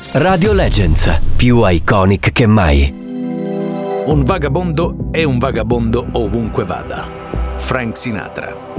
Radio Legends, più iconic che mai. Un vagabondo è un vagabondo ovunque vada. Frank Sinatra.